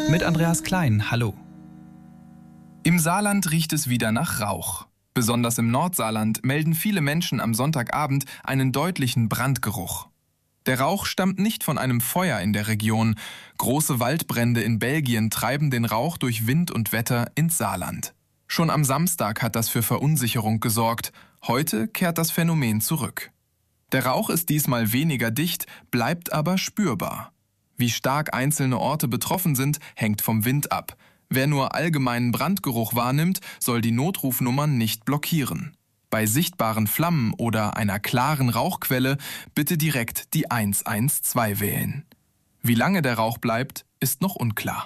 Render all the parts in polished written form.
Mit Andreas Klein, hallo. Im Saarland riecht es wieder nach Rauch. Besonders im Nordsaarland melden viele Menschen am Sonntagabend einen deutlichen Brandgeruch. Der Rauch stammt nicht von einem Feuer in der Region. Große Waldbrände in Belgien treiben den Rauch durch Wind und Wetter ins Saarland. Schon am Samstag hat das für Verunsicherung gesorgt. Heute kehrt das Phänomen zurück. Der Rauch ist diesmal weniger dicht, bleibt aber spürbar. Wie stark einzelne Orte betroffen sind, hängt vom Wind ab. Wer nur allgemeinen Brandgeruch wahrnimmt, soll die Notrufnummern nicht blockieren. Bei sichtbaren Flammen oder einer klaren Rauchquelle bitte direkt die 112 wählen. Wie lange der Rauch bleibt, ist noch unklar.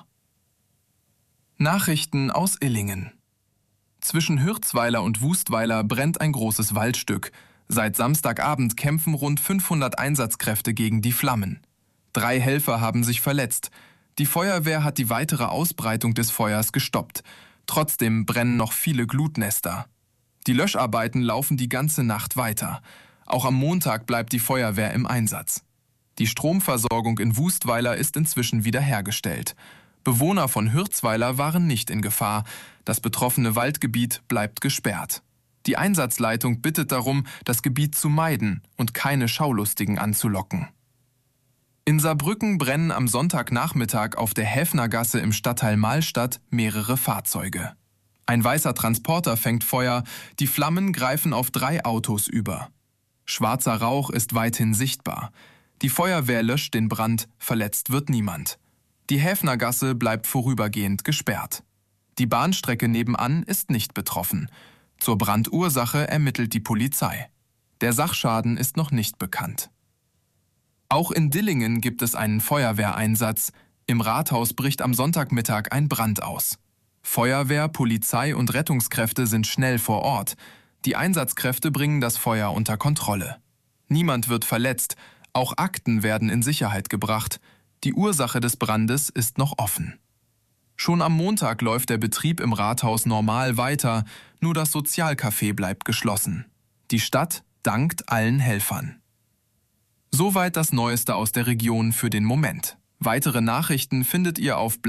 Nachrichten aus Illingen. Zwischen Hürzweiler und Wustweiler brennt ein großes Waldstück. Seit Samstagabend kämpfen rund 500 Einsatzkräfte gegen die Flammen. 3 Helfer haben sich verletzt. Die Feuerwehr hat die weitere Ausbreitung des Feuers gestoppt. Trotzdem brennen noch viele Glutnester. Die Löscharbeiten laufen die ganze Nacht weiter. Auch am Montag bleibt die Feuerwehr im Einsatz. Die Stromversorgung in Wustweiler ist inzwischen wiederhergestellt. Bewohner von Hürzweiler waren nicht in Gefahr. Das betroffene Waldgebiet bleibt gesperrt. Die Einsatzleitung bittet darum, das Gebiet zu meiden und keine Schaulustigen anzulocken. In Saarbrücken brennen am Sonntagnachmittag auf der Häfnergasse im Stadtteil Mahlstadt mehrere Fahrzeuge. Ein weißer Transporter fängt Feuer, die Flammen greifen auf 3 Autos über. Schwarzer Rauch ist weithin sichtbar. Die Feuerwehr löscht den Brand, verletzt wird niemand. Die Häfnergasse bleibt vorübergehend gesperrt. Die Bahnstrecke nebenan ist nicht betroffen. Zur Brandursache ermittelt die Polizei. Der Sachschaden ist noch nicht bekannt. Auch in Dillingen gibt es einen Feuerwehreinsatz. Im Rathaus bricht am Sonntagmittag ein Brand aus. Feuerwehr, Polizei und Rettungskräfte sind schnell vor Ort. Die Einsatzkräfte bringen das Feuer unter Kontrolle. Niemand wird verletzt, auch Akten werden in Sicherheit gebracht. Die Ursache des Brandes ist noch offen. Schon am Montag läuft der Betrieb im Rathaus normal weiter, nur das Sozialcafé bleibt geschlossen. Die Stadt dankt allen Helfern. Soweit das Neueste aus der Region für den Moment. Weitere Nachrichten findet ihr auf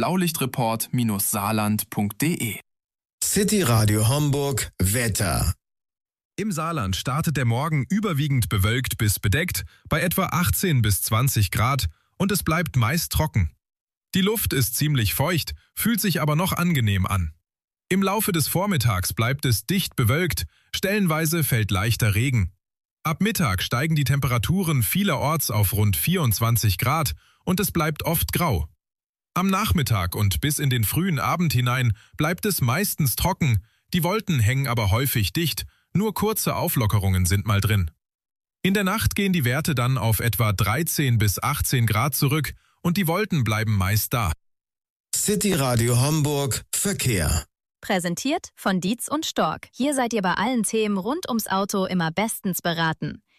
blaulichtreport-saarland.de. City Radio Homburg Wetter. Im Saarland startet der Morgen überwiegend bewölkt bis bedeckt, bei etwa 18 bis 20 Grad und es bleibt meist trocken. Die Luft ist ziemlich feucht, fühlt sich aber noch angenehm an. Im Laufe des Vormittags bleibt es dicht bewölkt, stellenweise fällt leichter Regen. Ab Mittag steigen die Temperaturen vielerorts auf rund 24 Grad und es bleibt oft grau. Am Nachmittag und bis in den frühen Abend hinein bleibt es meistens trocken, die Wolken hängen aber häufig dicht, nur kurze Auflockerungen sind mal drin. In der Nacht gehen die Werte dann auf etwa 13 bis 18 Grad zurück und die Wolken bleiben meist da. City Radio Homburg Verkehr. Präsentiert von Dietz und Stork. Hier seid ihr bei allen Themen rund ums Auto immer bestens beraten.